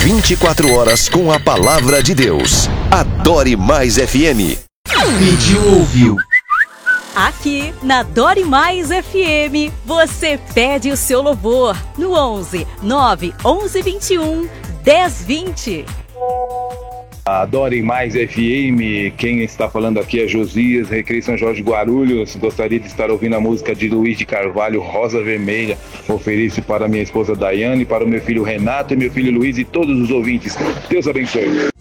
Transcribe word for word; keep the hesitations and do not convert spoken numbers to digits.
vinte e quatro horas com a palavra de Deus. Adore Mais F M. Pediu, ouviu. Aqui na Adore Mais F M, você pede o seu louvor no onze nove onze vinte e um dez vinte. Adore Mais F M, quem está falando aqui é Josias, Recreio São Jorge Guarulhos. Gostaria de estar ouvindo a música de Luiz de Carvalho, Rosa Vermelha. Ofereço para minha esposa Daiane, para o meu filho Renato e meu filho Luiz e todos os ouvintes. Deus abençoe.